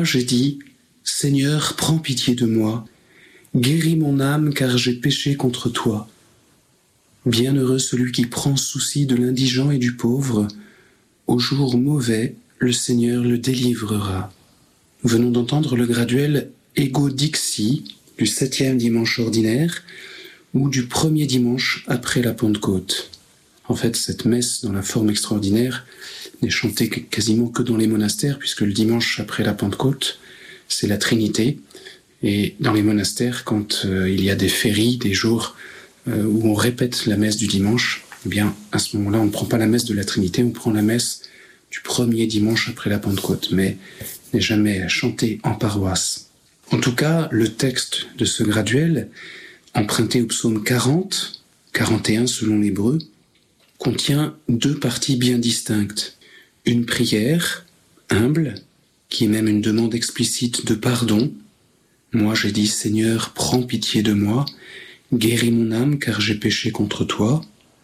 j'ai dit, Seigneur, prends pitié de moi, guéris mon âme car j'ai péché contre toi. Bienheureux celui qui prend souci de l'indigent et du pauvre, au jour mauvais, le Seigneur le délivrera. Nous venons d'entendre le graduel Ego Dixi du 7e dimanche ordinaire ou du 1er dimanche après la Pentecôte. En fait, cette messe dans la forme extraordinaire n'est chantée quasiment que dans les monastères, puisque le dimanche après la Pentecôte, c'est la Trinité. Et dans les monastères, quand il y a des féries, des jours où on répète la messe du dimanche, eh bien, à ce moment-là, on ne prend pas la messe de la Trinité, on prend la messe du 1er dimanche après la Pentecôte, mais n'est jamais chantée en paroisse. En tout cas, le texte de ce graduel, emprunté au psaume 40, 41 selon l'hébreu, contient deux parties bien distinctes. Une prière, humble, qui est même une demande explicite de pardon. Moi j'ai dit, Seigneur, prends pitié de moi, guéris mon âme car j'ai péché contre toi.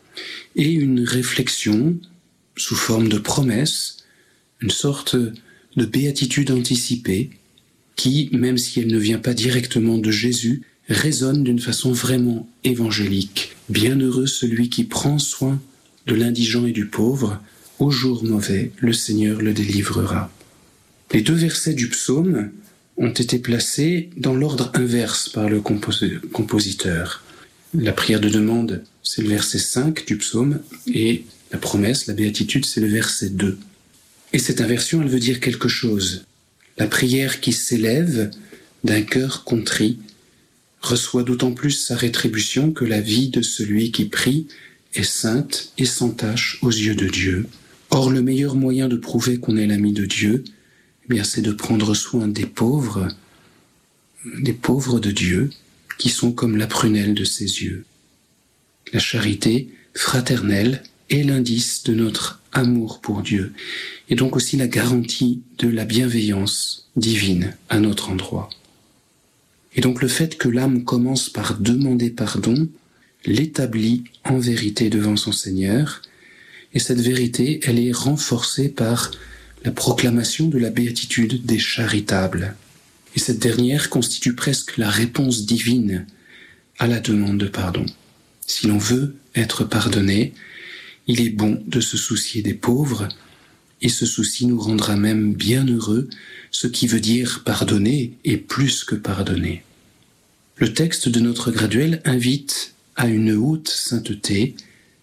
Et une réflexion, sous forme de promesse, une sorte de béatitude anticipée, qui, même si elle ne vient pas directement de Jésus, résonne d'une façon vraiment évangélique. Bienheureux celui qui prend soin de l'indigent et du pauvre, au jour mauvais, le Seigneur le délivrera. Les deux versets du psaume ont été placés dans l'ordre inverse par le compositeur. La prière de demande, c'est le verset 5 du psaume, et la promesse, la béatitude, c'est le verset 2. Et cette inversion, elle veut dire quelque chose. La prière qui s'élève d'un cœur contrit reçoit d'autant plus sa rétribution que la vie de celui qui prie est sainte et sans tache aux yeux de Dieu. Or, le meilleur moyen de prouver qu'on est l'ami de Dieu, eh bien, c'est de prendre soin des pauvres de Dieu, qui sont comme la prunelle de ses yeux. La charité fraternelle est l'indice de notre amour pour Dieu, et donc aussi la garantie de la bienveillance divine à notre endroit. Et donc le fait que l'âme commence par demander pardon l'établit en vérité devant son Seigneur, et cette vérité, elle est renforcée par la proclamation de la béatitude des charitables. Et cette dernière constitue presque la réponse divine à la demande de pardon. Si l'on veut être pardonné, il est bon de se soucier des pauvres, et ce souci nous rendra même bien heureux, ce qui veut dire pardonner et plus que pardonner. Le texte de notre graduel invite à une haute sainteté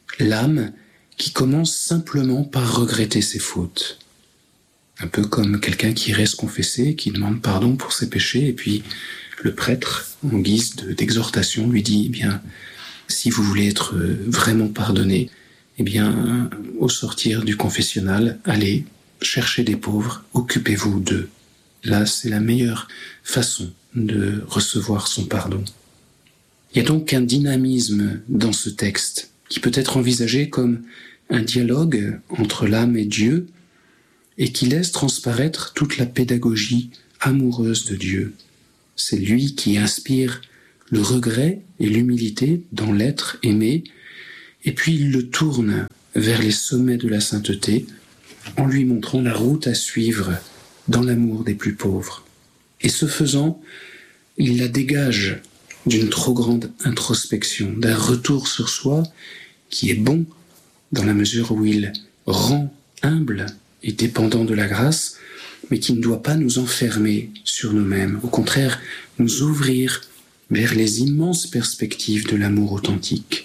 l'âme qui commence simplement par regretter ses fautes. Un peu comme quelqu'un qui irait se confesser, qui demande pardon pour ses péchés, et puis le prêtre, en guise d'exhortation, lui dit, eh bien, si vous voulez être vraiment pardonné, eh bien, au sortir du confessionnal, allez chercher des pauvres, occupez-vous d'eux. Là, c'est la meilleure façon de recevoir son pardon. Il y a donc un dynamisme dans ce texte qui peut être envisagé comme un dialogue entre l'âme et Dieu et qui laisse transparaître toute la pédagogie amoureuse de Dieu. C'est lui qui inspire le regret et l'humilité dans l'être aimé, et puis il le tourne vers les sommets de la sainteté en lui montrant la route à suivre dans l'amour des plus pauvres. Et ce faisant, il la dégage d'une trop grande introspection, d'un retour sur soi qui est bon dans la mesure où il rend humble et dépendant de la grâce, mais qui ne doit pas nous enfermer sur nous-mêmes. Au contraire, nous ouvrir vers les immenses perspectives de l'amour authentique.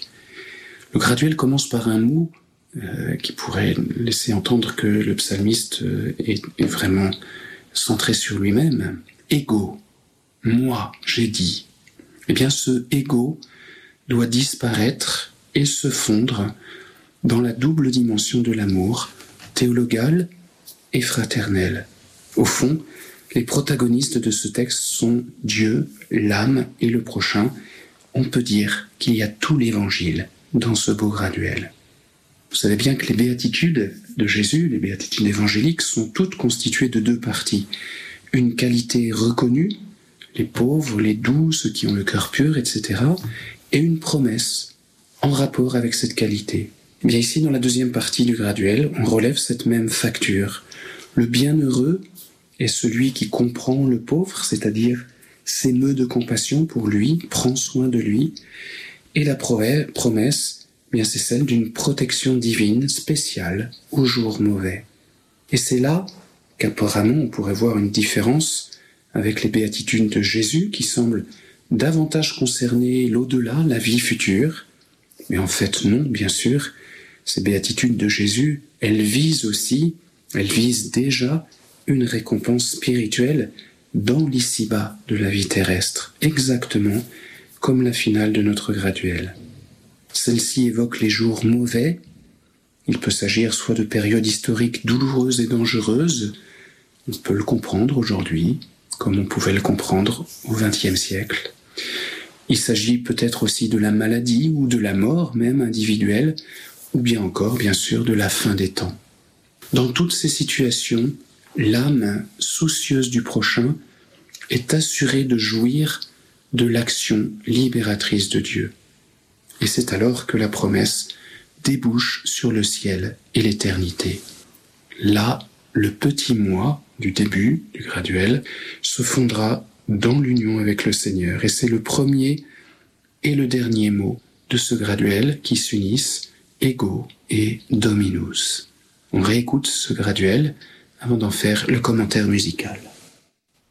Le graduel commence par un mot qui pourrait laisser entendre que le psalmiste est vraiment centré sur lui-même. Ego, moi, j'ai dit. Eh bien, ce ego doit disparaître et se fondre dans la double dimension de l'amour, théologal et fraternel. Au fond, les protagonistes de ce texte sont Dieu, l'âme et le prochain. On peut dire qu'il y a tout l'évangile dans ce beau graduel. Vous savez bien que les béatitudes de Jésus, les béatitudes évangéliques, sont toutes constituées de deux parties. Une qualité reconnue, les pauvres, les doux, ceux qui ont le cœur pur, etc. Et une promesse en rapport avec cette qualité. Eh bien ici, dans la deuxième partie du graduel, on relève cette même facture. Le bienheureux est celui qui comprend le pauvre, c'est-à-dire s'émeut de compassion pour lui, prend soin de lui, et la promesse, bien c'est celle d'une protection divine spéciale aux jours mauvais. Et c'est là qu'apparemment on pourrait voir une différence avec les béatitudes de Jésus qui semblent davantage concerner l'au-delà, la vie future. Mais en fait non, bien sûr, ces béatitudes de Jésus, elles visent déjà une récompense spirituelle dans l'ici-bas de la vie terrestre, exactement comme la finale de notre graduel. Celle-ci évoque les jours mauvais. Il peut s'agir soit de périodes historiques douloureuses et dangereuses, on peut le comprendre aujourd'hui, comme on pouvait le comprendre au XXe siècle. Il s'agit peut-être aussi de la maladie ou de la mort même individuelle, ou bien encore, bien sûr, de la fin des temps. Dans toutes ces situations, l'âme soucieuse du prochain est assurée de jouir de l'action libératrice de Dieu. Et c'est alors que la promesse débouche sur le ciel et l'éternité. Là, le petit moi du début, du graduel, se fondera dans l'union avec le Seigneur. Et c'est le premier et le dernier mot de ce graduel qui s'unissent, ego et dominus. On réécoute ce graduel avant d'en faire le commentaire musical.